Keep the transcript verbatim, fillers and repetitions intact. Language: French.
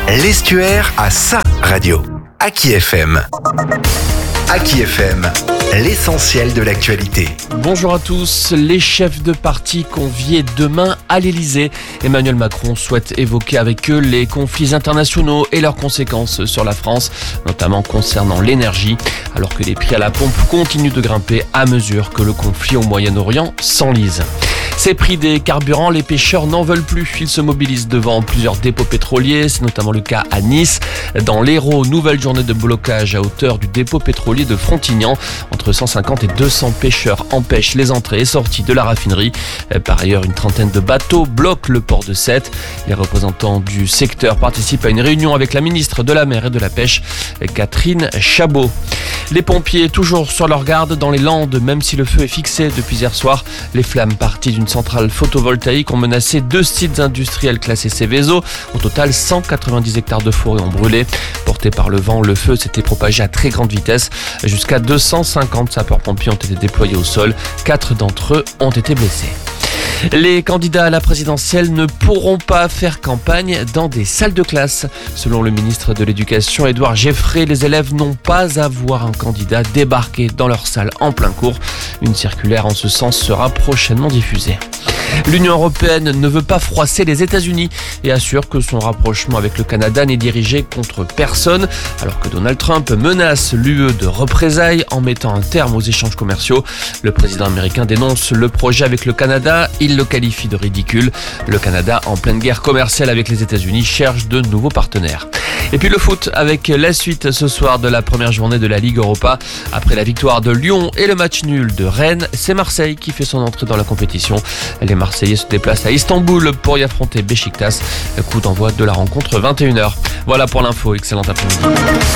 L'Estuaire a sa radio. Aki F M. Aki F M, l'essentiel de l'actualité. Bonjour à tous. Les chefs de parti conviés demain à l'Elysée. Emmanuel Macron souhaite évoquer avec eux les conflits internationaux et leurs conséquences sur la France, notamment concernant l'énergie, alors que les prix à la pompe continuent de grimper à mesure que le conflit au Moyen-Orient s'enlise. Ces prix des carburants, les pêcheurs n'en veulent plus. Ils se mobilisent devant plusieurs dépôts pétroliers. C'est notamment le cas à Nice. Dans l'Hérault, nouvelle journée de blocage à hauteur du dépôt pétrolier de Frontignan. Entre cent cinquante et deux cents pêcheurs empêchent les entrées et sorties de la raffinerie. Par ailleurs, une trentaine de bateaux bloquent le port de Sète. Les représentants du secteur participent à une réunion avec la ministre de la Mer et de la Pêche, Catherine Chabot. Les pompiers toujours sur leur garde dans les Landes, même si le feu est fixé depuis hier soir. Les flammes parties d'une centrale photovoltaïque ont menacé deux sites industriels classés Seveso. Au total, cent quatre-vingt-dix hectares de forêt ont brûlé. Porté par le vent, le feu s'était propagé à très grande vitesse. Jusqu'à deux cent cinquante sapeurs-pompiers ont été déployés au sol. Quatre d'entre eux ont été blessés. Les candidats à la présidentielle ne pourront pas faire campagne dans des salles de classe. Selon le ministre de l'Éducation, Édouard Geffray, les élèves n'ont pas à voir un candidat débarquer dans leur salle en plein cours. Une circulaire en ce sens sera prochainement diffusée. L'Union européenne ne veut pas froisser les États-Unis et assure que son rapprochement avec le Canada n'est dirigé contre personne, alors que Donald Trump menace l'U E de représailles en mettant un terme aux échanges commerciaux. Le président américain dénonce le projet avec le Canada, il le qualifie de ridicule. Le Canada, en pleine guerre commerciale avec les États-Unis, cherche de nouveaux partenaires. Et puis le foot avec la suite ce soir de la première journée de la Ligue Europa. Après la victoire de Lyon et le match nul de Rennes, c'est Marseille qui fait son entrée dans la compétition. Les Marseillais se déplacent à Istanbul pour y affronter Beşiktaş. Coup d'envoi de la rencontre vingt et une heures. Voilà pour l'info, excellent après-midi.